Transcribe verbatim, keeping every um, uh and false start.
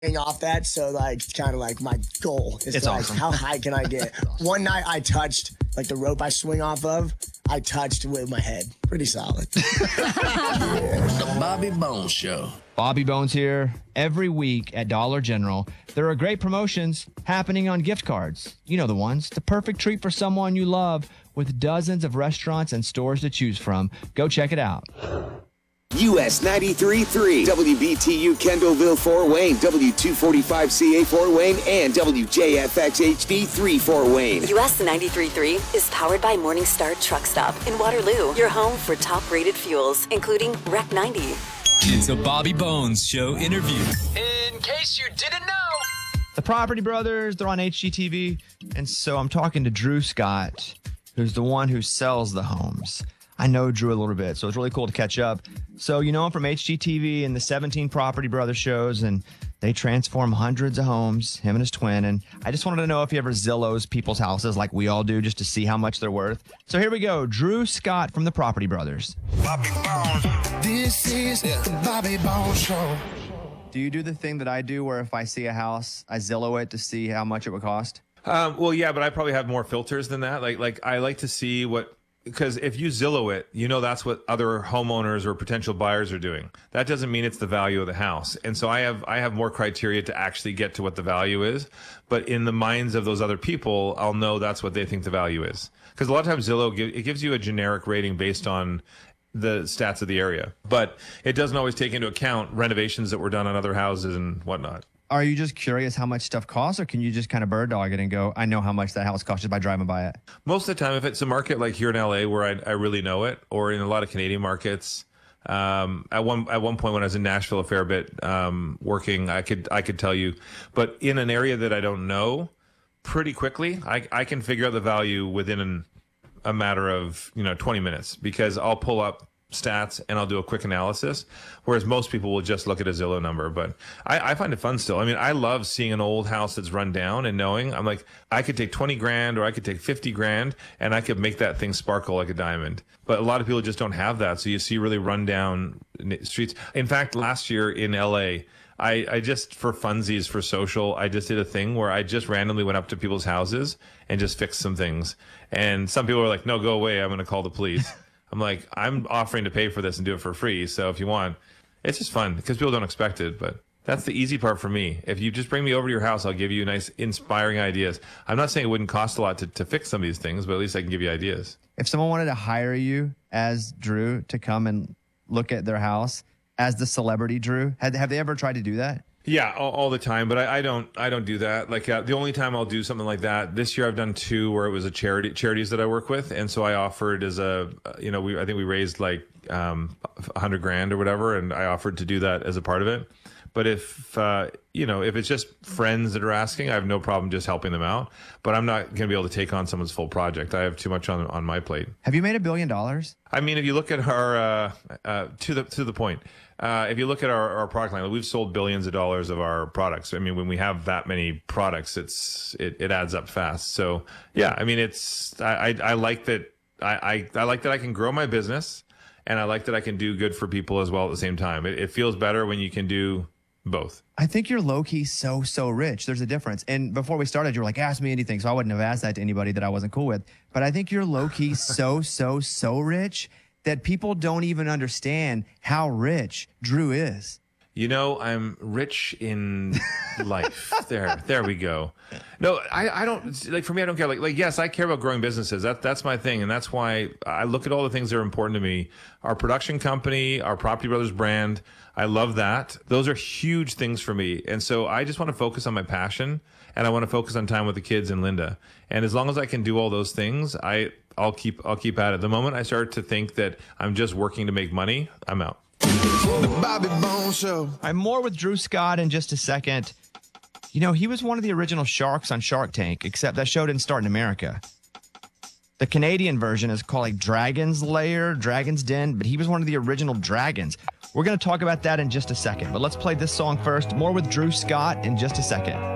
off that, so like it's kind of like my goal is It's to, like awesome. how high can I get? Awesome. One night I touched like the rope I swing off of, I touched with my head. Pretty solid. Yeah. The Bobby Bones Show. Bobby Bones here. Every week at Dollar General, there are great promotions happening on gift cards. You know the ones. The perfect treat for someone you love with dozens of restaurants and stores to choose from. Go check it out. U S ninety-three point three, W B T U Kendallville, Fort Wayne, W two forty-five C A Fort Wayne, and W J F X H D three Fort Wayne. U S ninety-three point three is powered by Morningstar Truck Stop in Waterloo, your home for top-rated fuels, including R E C ninety. It's a Bobby Bones Show interview. In case you didn't know. The Property Brothers, they're on H G T V, and so I'm talking to Drew Scott, who's the one who sells the homes. I know Drew a little bit, so it's really cool to catch up. So you know him from H G T V and the seventeen Property Brothers shows, and they transform hundreds of homes, him and his twin. And I just wanted to know if he ever Zillows people's houses like we all do, just to see how much they're worth. So here we go. Drew Scott from the Property Brothers. Bobby Bones. This is the Bobby Bones Show. Do you do the thing that I do where if I see a house, I Zillow it to see how much it would cost? Um, well, yeah, but I probably have more filters than that. Like, like I like to see what... Because if you Zillow it, you know that's what other homeowners or potential buyers are doing. That doesn't mean it's the value of the house. And so I have I have more criteria to actually get to what the value is. But in the minds of those other people, I'll know that's what they think the value is. Because a lot of times Zillow, give, it gives you a generic rating based on the stats of the area. But it doesn't always take into account renovations that were done on other houses and whatnot. Are you just curious how much stuff costs, or can you just kind of bird dog it and go, I know how much that house costs just by driving by it? Most of the time, if it's a market like here in L A where I, I really know it, or in a lot of Canadian markets, um, at one at one point when I was in Nashville a fair bit um, working, I could I could tell you. But in an area that I don't know, pretty quickly, I, I can figure out the value within an, a matter of you know twenty minutes, because I'll pull up stats and I'll do a quick analysis, whereas most people will just look at a Zillow number. But I, I find it fun still. I mean, I love seeing an old house that's run down and knowing I'm like, I could take twenty grand or I could take fifty grand and I could make that thing sparkle like a diamond. But a lot of people just don't have that. So you see really run down streets. In fact, last year in L A, I, I just, for funsies, for social, I just did a thing where I just randomly went up to people's houses and just fixed some things. And some people were like, no, go away. I'm going to call the police. I'm like, I'm offering to pay for this and do it for free. So if you want, it's just fun because people don't expect it. But that's the easy part for me. If you just bring me over to your house, I'll give you nice, inspiring ideas. I'm not saying it wouldn't cost a lot to, to fix some of these things, but at least I can give you ideas. If someone wanted to hire you as Drew to come and look at their house as the celebrity Drew, have, have they ever tried to do that? Yeah, all, all the time, but I, I don't. I don't do that. Like uh, the only time I'll do something like that this year, I've done two where it was a charity charities that I work with, and so I offered as a, you know, we I think we raised like um, a hundred grand or whatever, and I offered to do that as a part of it. But if uh, you know, if it's just friends that are asking, I have no problem just helping them out. But I'm not going to be able to take on someone's full project. I have too much on on my plate. Have you made a billion dollars? I mean, if you look at our uh, uh, to the to the point. Uh, if you look at our, our product line, we've sold billions of dollars of our products. I mean, when we have that many products, it's it, it adds up fast. So yeah, I mean, it's I I, I like that I, I I like that I can grow my business, and I like that I can do good for people as well at the same time. It, it feels better when you can do both. I think you're low-key so, so rich. There's a difference. And before we started, you were like, ask me anything. So I wouldn't have asked that to anybody that I wasn't cool with. But I think you're low-key so, so, so rich that people don't even understand how rich Drew is. You know, I'm rich in life. There, there we go. No, I, I don't like. For me, I don't care. Like, like, yes, I care about growing businesses. That, that's my thing, and that's why I look at all the things that are important to me. Our production company, our Property Brothers brand, I love that. Those are huge things for me, and so I just want to focus on my passion, and I want to focus on time with the kids and Linda. And as long as I can do all those things, I, I'll keep, I'll keep at it. The moment I start to think that I'm just working to make money, I'm out. The Bobby Bones Show. I'm more with Drew Scott in just a second. You know, he was one of the original sharks on Shark Tank, except that show didn't start in America. The Canadian version is called like Dragon's Lair, Dragon's Den, but he was one of the original dragons. We're going to talk about that in just a second, but let's play this song first. More with Drew Scott in just a second.